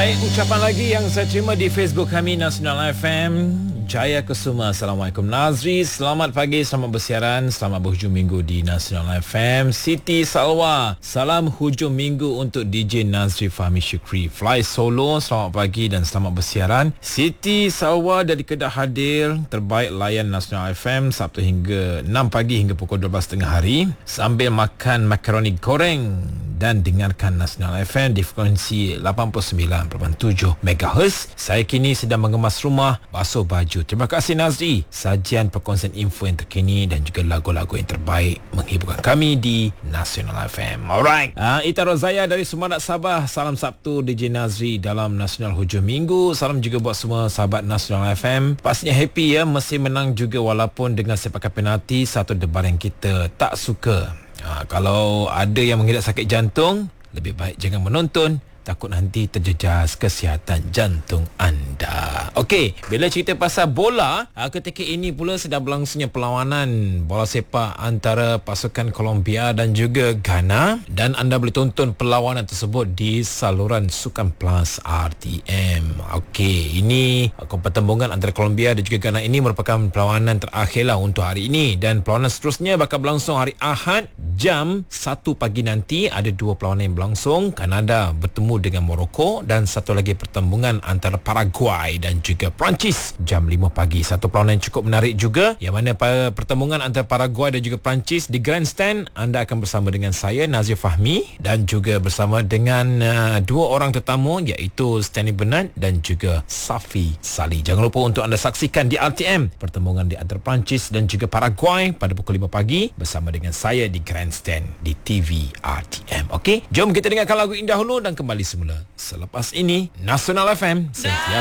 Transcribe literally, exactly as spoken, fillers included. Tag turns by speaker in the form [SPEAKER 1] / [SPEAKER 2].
[SPEAKER 1] Baik, ucapan lagi yang saya terima di Facebook kami Nasional F M. Jaya Kusuma, Assalamualaikum Nazri, selamat pagi, selamat bersiaran, selamat berhujung minggu di Nasional F M. Siti Salwa, salam hujung minggu untuk D J Nazri Fahmi Syukri. Fly Solo, selamat pagi dan selamat bersiaran. Siti Salwa dari Kedah hadir, terbaik layan Nasional F M Sabtu hingga enam pagi hingga pukul dua belas tiga puluh hari sambil makan makaroni goreng dan dengarkan Nasional F M di frekuensi lapan puluh sembilan perpuluhan tujuh megahertz. Saya kini sedang mengemas rumah, basuh baju. Terima kasih Nazri. Sajian perkongsian info yang terkini dan juga lagu-lagu yang terbaik menghiburkan kami di Nasional F M. Alright. Uh, Ita Rozaya dari Sumanak Sabah. Salam Sabtu D J Nazri dalam Nasional Hujung Minggu. Salam juga buat semua sahabat Nasional F M. Pastinya happy ya, mesti menang juga walaupun dengan sepakan penalti, satu debar yang kita tak suka. Ha, kalau ada yang mengidap sakit jantung, lebih baik jangan menonton, takut nanti terjejas kesihatan jantung anda. Okey, bila cerita pasal bola, ketika ini pula sedang berlangsungnya perlawanan bola sepak antara pasukan Colombia dan juga Ghana, dan anda boleh tonton perlawanan tersebut di saluran Sukan Plus R T M. Okey, ini pertembungan antara Colombia dan juga Ghana ini merupakan perlawanan terakhirlah untuk hari ini, dan perlawanan seterusnya bakal berlangsung hari Ahad jam satu pagi nanti. Ada dua perlawanan yang berlangsung. Kanada bertemu dengan Morocco dan satu lagi pertembungan antara Paraguay dan juga Perancis jam lima pagi. Satu perlawanan yang cukup menarik juga, yang mana pada pertembungan antara Paraguay dan juga Perancis di grandstand, anda akan bersama dengan saya Nazir Fahmi dan juga bersama dengan uh, dua orang tetamu, iaitu Stanley Bernard dan juga Safi Salih. Jangan lupa untuk anda saksikan di R T M pertembungan di antara Perancis dan juga Paraguay pada pukul lima pagi bersama dengan saya di grandstand di T V R T M. Okey, jom kita dengarkan lagu indah dulu dan kembali semula selepas ini. Nasional F M sentiasa